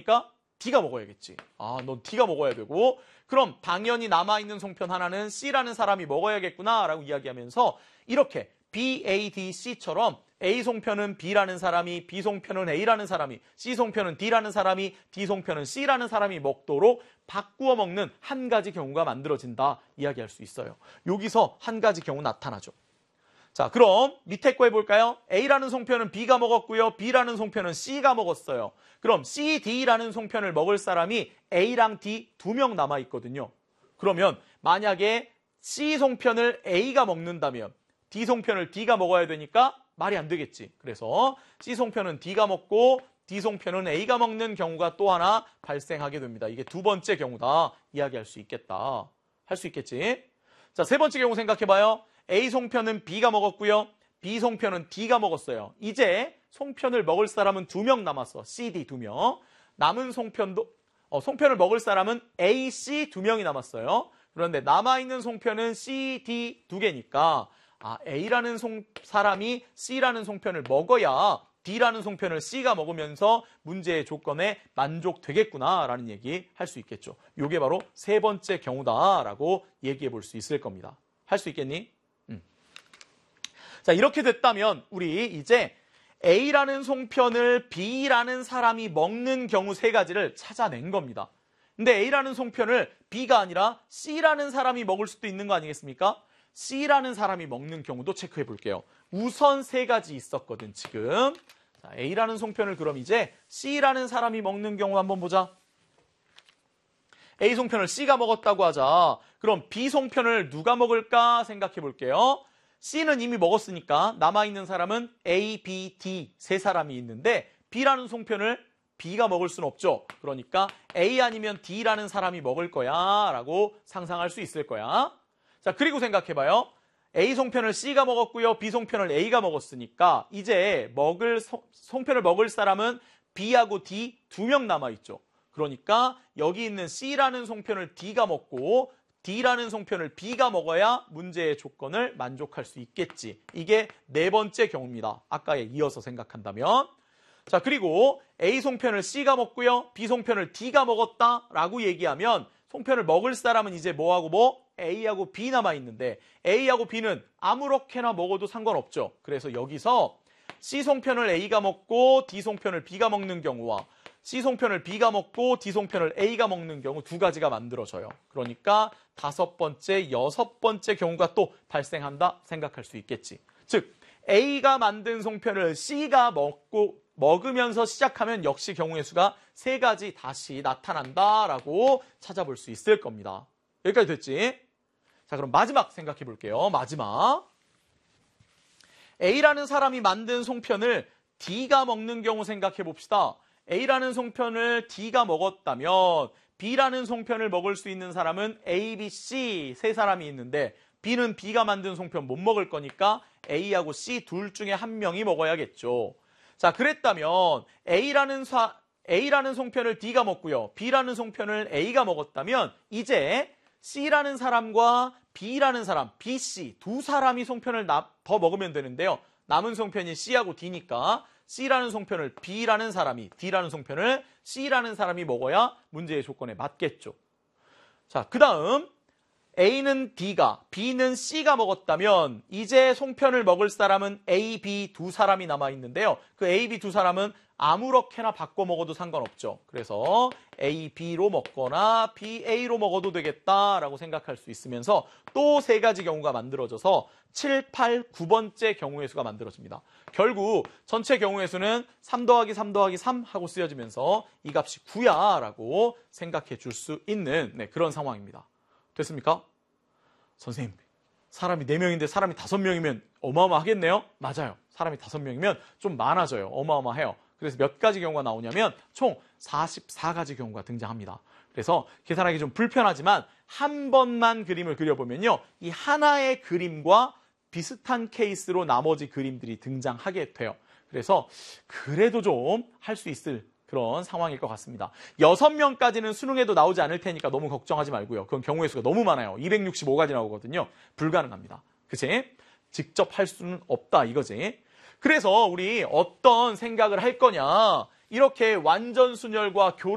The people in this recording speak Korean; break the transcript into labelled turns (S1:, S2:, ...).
S1: 먹으니까 D가 먹어야겠지. 넌 D가 먹어야 되고 그럼 당연히 남아있는 송편 하나는 C라는 사람이 먹어야겠구나 라고 이야기하면서 이렇게 B, A, D, C처럼 A 송편은 B라는 사람이, B 송편은 A라는 사람이, C 송편은 D라는 사람이, D 송편은 C라는 사람이 먹도록 바꾸어 먹는 한 가지 경우가 만들어진다 이야기할 수 있어요. 여기서 한 가지 경우 나타나죠. 자, 그럼 밑에 거 해볼까요? A라는 송편은 B가 먹었고요. B라는 송편은 C가 먹었어요. 그럼 C, D라는 송편을 먹을 사람이 A랑 D 2명 남아있거든요. 그러면 만약에 C 송편을 A가 먹는다면 D 송편을 D가 먹어야 되니까 말이 안 되겠지. 그래서 C 송편은 D가 먹고 D 송편은 A가 먹는 경우가 또 하나 발생하게 됩니다. 이게 두 번째 경우다. 이야기할 수 있겠다. 할 수 있겠지. 자, 세 번째 경우 생각해봐요. A 송편은 B가 먹었고요. B 송편은 D가 먹었어요. 이제 송편을 먹을 사람은 2명 남았어. C, D 2명. 남은 송편을 먹을 사람은 A, C 2명이 남았어요. 그런데 남아있는 송편은 C, D 2개니까 A라는 사람이 C라는 송편을 먹어야 D라는 송편을 C가 먹으면서 문제의 조건에 만족되겠구나라는 얘기 할 수 있겠죠. 이게 바로 세 번째 경우다라고 얘기해 볼 수 있을 겁니다. 할 수 있겠니? 자, 이렇게 됐다면 우리 이제 A라는 송편을 B라는 사람이 먹는 경우 세 가지를 찾아낸 겁니다. 근데 A라는 송편을 B가 아니라 C라는 사람이 먹을 수도 있는 거 아니겠습니까? C라는 사람이 먹는 경우도 체크해 볼게요. 우선 세 가지 있었거든, 지금. 자, A라는 송편을 그럼 이제 C라는 사람이 먹는 경우 한번 보자. A 송편을 C가 먹었다고 하자. 그럼 B 송편을 누가 먹을까 생각해 볼게요. C는 이미 먹었으니까 남아있는 사람은 A, B, D 세 사람이 있는데 B라는 송편을 B가 먹을 수는 없죠. 그러니까 A 아니면 D라는 사람이 먹을 거야 라고 상상할 수 있을 거야. 자, 그리고 생각해봐요. A 송편을 C가 먹었고요. B 송편을 A가 먹었으니까 이제 송편을 먹을 사람은 B하고 D 2명 남아있죠. 그러니까 여기 있는 C라는 송편을 D가 먹고 D라는 송편을 B가 먹어야 문제의 조건을 만족할 수 있겠지. 이게 네 번째 경우입니다. 아까에 이어서 생각한다면. 자, 그리고 A 송편을 C가 먹고요. B 송편을 D가 먹었다라고 얘기하면 송편을 먹을 사람은 이제 뭐하고 A하고 B 남아있는데 A하고 B는 아무렇게나 먹어도 상관없죠. 그래서 여기서 C 송편을 A가 먹고 D 송편을 B가 먹는 경우와 C 송편을 B가 먹고 D 송편을 A가 먹는 경우 두 가지가 만들어져요. 그러니까 다섯 번째, 여섯 번째 경우가 또 발생한다 생각할 수 있겠지. 즉 A가 만든 송편을 C가 먹으면서 시작하면 역시 경우의 수가 세 가지 다시 나타난다라고 찾아볼 수 있을 겁니다. 여기까지 됐지? 자, 그럼 마지막 생각해 볼게요. 마지막. A라는 사람이 만든 송편을 D가 먹는 경우 생각해 봅시다. A라는 송편을 D가 먹었다면 B라는 송편을 먹을 수 있는 사람은 A, B, C 세 사람이 있는데 B는 B가 만든 송편 못 먹을 거니까 A하고 C 둘 중에 한 명이 먹어야겠죠. 자, 그랬다면 A라는 송편을 D가 먹고요. B라는 송편을 A가 먹었다면 이제 C라는 사람과 B라는 사람, B, C 두 사람이 송편을 더 먹으면 되는데요. 남은 송편이 C하고 D니까 C라는 송편을 B라는 사람이, D라는 송편을 C라는 사람이 먹어야 문제의 조건에 맞겠죠. 자, 그 다음 A는 D가, B는 C가 먹었다면 이제 송편을 먹을 사람은 A, B 두 사람이 남아있는데요. 그 A, B 두 사람은 아무렇게나 바꿔 먹어도 상관없죠. 그래서 A, B로 먹거나 B, A로 먹어도 되겠다라고 생각할 수 있으면서 또 세 가지 경우가 만들어져서 7, 8, 9번째 경우의 수가 만들어집니다. 결국 전체 경우의 수는 3 더하기 3 더하기 3 하고 쓰여지면서 이 값이 9야 라고 생각해 줄 수 있는 그런 상황입니다. 됐습니까? 선생님, 사람이 4명인데 사람이 5명이면 어마어마하겠네요? 맞아요. 사람이 5명이면 좀 많아져요. 어마어마해요. 그래서 몇 가지 경우가 나오냐면 총 44가지 경우가 등장합니다. 그래서 계산하기 좀 불편하지만 한 번만 그림을 그려보면요. 이 하나의 그림과 비슷한 케이스로 나머지 그림들이 등장하게 돼요. 그래서 그래도 좀 할 수 있을 그런 상황일 것 같습니다. 6명까지는 수능에도 나오지 않을 테니까 너무 걱정하지 말고요. 그건 경우의 수가 너무 많아요. 265가지 나오거든요. 불가능합니다. 그치? 직접 할 수는 없다 이거지. 그래서 우리 어떤 생각을 할 거냐. 이렇게 완전순열과